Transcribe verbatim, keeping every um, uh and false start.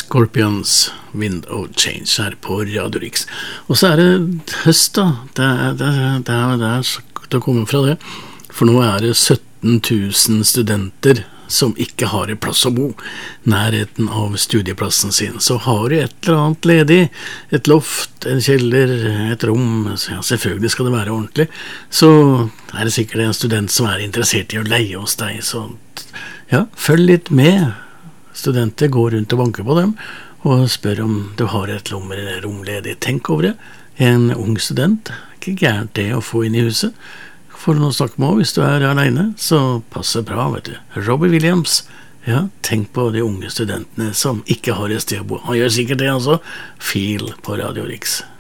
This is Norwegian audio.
Scorpions, Wind of Change her på Radio Rix. Og så er det høst da, det er, det er, det er, det er til å komme fra det, for nå er det sytten tusen studenter som ikke har en plass å bo, nærheten av studieplassen sin. Så har du et eller annet ledig, et loft, en kjeller, et rom, ja, selvfølgelig skal det være ordentlig, så er det sikkert en student som er interessert i å leie hos deg, så ja, følg litt med. Studenter går rundt og banker på dem og spør om du har et rom eller rom ledig. Tenk over det. En ung student, ikke gærent det å få inn i huset. For noe å snakke med hvis du er alene, så passer bra, vet du. Robbie Williams, ja, tenk på de unge studentene som ikke har et sted å bo. Han gjør sikkert det altså. Feel på Radio Rix.